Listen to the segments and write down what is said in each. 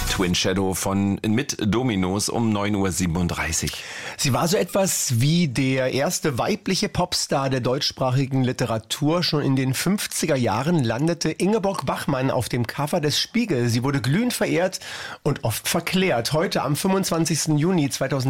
Twin Shadow mit Dominos um 9.37 Uhr. Sie war so etwas wie der erste weibliche Popstar der deutschsprachigen Literatur. Schon in den 50er Jahren landete Ingeborg Bachmann auf dem Cover des Spiegel. Sie wurde glühend verehrt und oft verklärt. Heute, am 25. Juni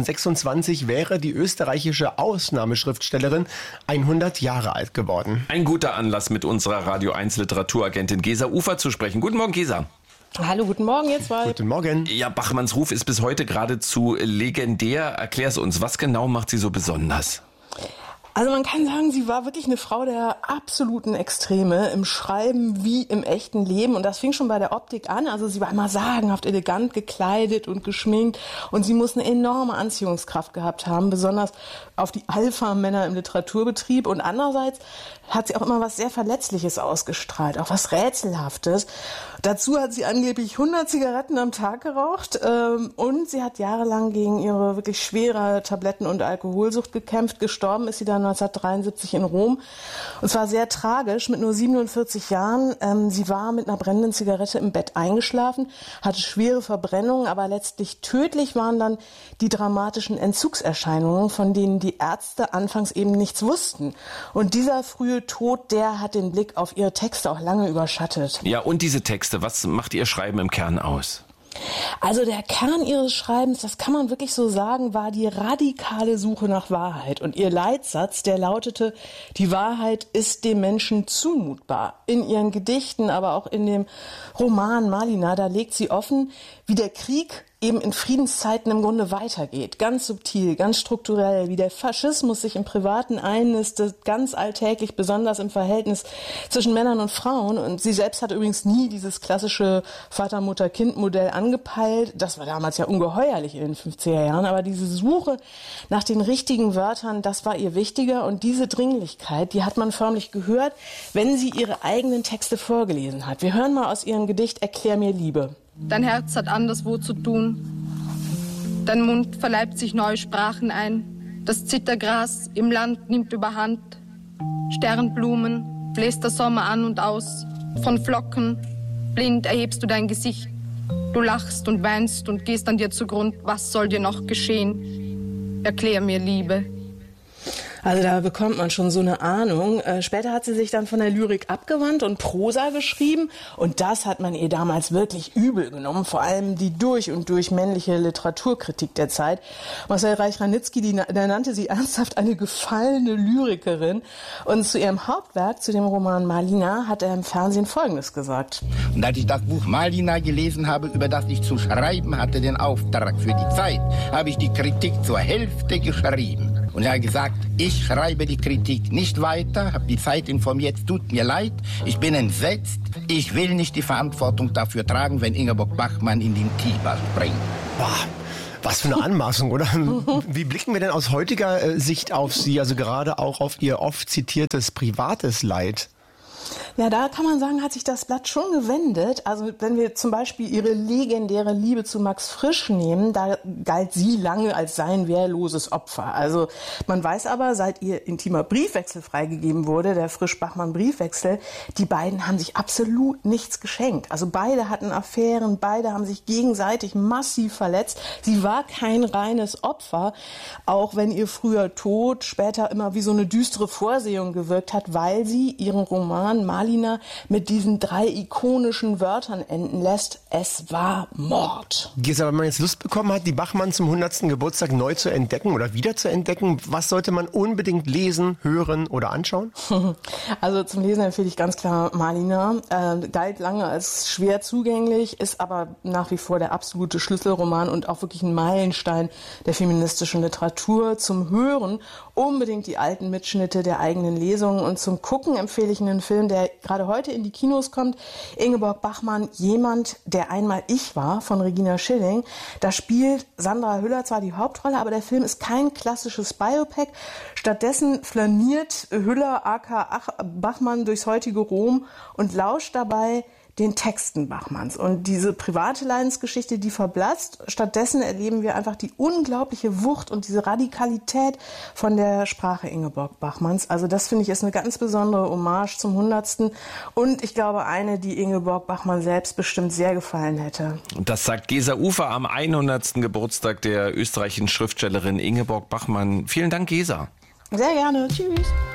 2026, wäre die österreichische Ausnahmeschriftstellerin 100 Jahre alt geworden. Ein guter Anlass, mit unserer Radio 1 Literaturagentin Gesa Ufer zu sprechen. Guten Morgen, Gesa. Hallo, guten Morgen, ihr zwei. Guten Morgen. Ja, Bachmanns Ruf ist bis heute geradezu legendär. Erklär's uns, was genau macht sie so besonders? Also man kann sagen, sie war wirklich eine Frau der absoluten Extreme im Schreiben wie im echten Leben. Und das fing schon bei der Optik an. Also sie war immer sagenhaft elegant gekleidet und geschminkt. Und sie muss eine enorme Anziehungskraft gehabt haben, besonders auf die Alpha-Männer im Literaturbetrieb. Und andererseits hat sie auch immer was sehr Verletzliches ausgestrahlt, auch was Rätselhaftes. Dazu hat sie angeblich 100 Zigaretten am Tag geraucht. Und sie hat jahrelang gegen ihre wirklich schwere Tabletten- und Alkoholsucht gekämpft. Gestorben ist sie dann 1973 in Rom. Und zwar sehr tragisch, mit nur 47 Jahren. Sie war mit einer brennenden Zigarette im Bett eingeschlafen, hatte schwere Verbrennungen, aber letztlich tödlich waren dann die dramatischen Entzugserscheinungen, von denen die Ärzte anfangs eben nichts wussten. Und dieser frühe Tod, der hat den Blick auf ihre Texte auch lange überschattet. Ja, und diese Texte, was macht ihr Schreiben im Kern aus? Also der Kern ihres Schreibens, das kann man wirklich so sagen, war die radikale Suche nach Wahrheit. Und ihr Leitsatz, der lautete: Die Wahrheit ist dem Menschen zumutbar. In ihren Gedichten, aber auch in dem Roman Malina, da legt sie offen, wie der Krieg eben in Friedenszeiten im Grunde weitergeht. Ganz subtil, ganz strukturell, wie der Faschismus sich im Privaten einnistet, ganz alltäglich, besonders im Verhältnis zwischen Männern und Frauen. Und sie selbst hat übrigens nie dieses klassische Vater-Mutter-Kind-Modell angepeilt. Das war damals ja ungeheuerlich in den 50er Jahren. Aber diese Suche nach den richtigen Wörtern, das war ihr wichtiger. Und diese Dringlichkeit, die hat man förmlich gehört, wenn sie ihre eigenen Texte vorgelesen hat. Wir hören mal aus ihrem Gedicht Erklär mir Liebe. Dein Herz hat anderswo zu tun. Dein Mund verleibt sich neue Sprachen ein. Das Zittergras im Land nimmt überhand. Sternblumen bläst der Sommer an und aus. Von Flocken blind erhebst du dein Gesicht. Du lachst und weinst und gehst an dir zugrund. Was soll dir noch geschehen? Erklär mir, Liebe. Also da bekommt man schon so eine Ahnung. Später hat sie sich dann von der Lyrik abgewandt und Prosa geschrieben. Und das hat man ihr damals wirklich übel genommen. Vor allem die durch und durch männliche Literaturkritik der Zeit. Marcel Reich-Ranitzky, der nannte sie ernsthaft eine gefallene Lyrikerin. Und zu ihrem Hauptwerk, zu dem Roman Malina, hat er im Fernsehen Folgendes gesagt. Und als ich das Buch Malina gelesen habe, über das ich zu schreiben hatte, den Auftrag für die Zeit, habe ich die Kritik zur Hälfte geschrieben. Und er hat gesagt, ich schreibe die Kritik nicht weiter, habe die Zeit informiert, tut mir leid, ich bin entsetzt, ich will nicht die Verantwortung dafür tragen, wenn Ingeborg Bachmann in den Tiber springt. Boah, was für eine Anmaßung, oder? Wie blicken wir denn aus heutiger Sicht auf sie, also gerade auch auf ihr oft zitiertes privates Leid? Ja, da kann man sagen, hat sich das Blatt schon gewendet. Also wenn wir zum Beispiel ihre legendäre Liebe zu Max Frisch nehmen, da galt sie lange als sein wehrloses Opfer. Also man weiß aber, seit ihr intimer Briefwechsel freigegeben wurde, der Frisch-Bachmann-Briefwechsel, die beiden haben sich absolut nichts geschenkt. Also beide hatten Affären, beide haben sich gegenseitig massiv verletzt. Sie war kein reines Opfer, auch wenn ihr früher Tod später immer wie so eine düstere Vorsehung gewirkt hat, weil sie ihren Roman Malina mit diesen 3 ikonischen Wörtern enden lässt. Es war Mord. Gesa, wenn man jetzt Lust bekommen hat, die Bachmann zum 100. Geburtstag neu zu entdecken oder wieder zu entdecken, was sollte man unbedingt lesen, hören oder anschauen? Also zum Lesen empfehle ich ganz klar Malina. Galt lange als schwer zugänglich, ist aber nach wie vor der absolute Schlüsselroman und auch wirklich ein Meilenstein der feministischen Literatur. Zum Hören unbedingt die alten Mitschnitte der eigenen Lesungen und zum Gucken empfehle ich einen Film, der gerade heute in die Kinos kommt. Ingeborg Bachmann, Jemand, der einmal ich war, von Regina Schilling. Da spielt Sandra Hüller zwar die Hauptrolle, aber der Film ist kein klassisches Biopic. Stattdessen flaniert Hüller aka Bachmann durchs heutige Rom und lauscht dabei den Texten Bachmanns. Und diese private Leidensgeschichte, die verblasst. Stattdessen erleben wir einfach die unglaubliche Wucht und diese Radikalität von der Sprache Ingeborg Bachmanns. Also das finde ich ist eine ganz besondere Hommage zum 100. Und ich glaube eine, die Ingeborg Bachmann selbst bestimmt sehr gefallen hätte. Und das sagt Gesa Ufer am 100. Geburtstag der österreichischen Schriftstellerin Ingeborg Bachmann. Vielen Dank, Gesa. Sehr gerne. Tschüss.